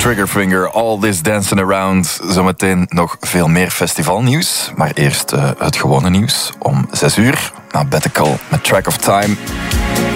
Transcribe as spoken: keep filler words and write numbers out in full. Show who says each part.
Speaker 1: Triggerfinger, All This Dancing Around. Zometeen nog veel meer festivalnieuws. Maar eerst uh, het gewone nieuws om zes uur. Na Better Call met Track of Time.